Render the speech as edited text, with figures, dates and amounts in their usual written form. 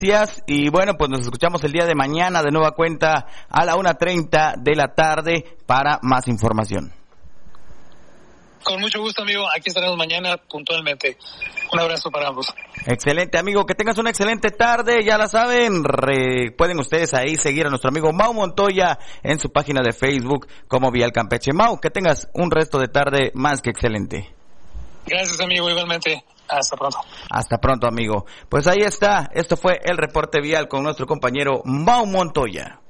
Gracias, y bueno, pues nos escuchamos el día de mañana de nueva cuenta a la 1:30 de la tarde para más información. Con mucho gusto, amigo. Aquí estaremos mañana puntualmente. Un abrazo para ambos. Excelente, amigo. Que tengas una excelente tarde. Ya la saben, pueden ustedes ahí seguir a nuestro amigo Mau Montoya en su página de Facebook como Vial Campeche. Mau, que tengas un resto de tarde más que excelente. Gracias, amigo. Igualmente. Hasta pronto. Hasta pronto, amigo. Pues ahí está. Esto fue el reporte vial con nuestro compañero Mau Montoya.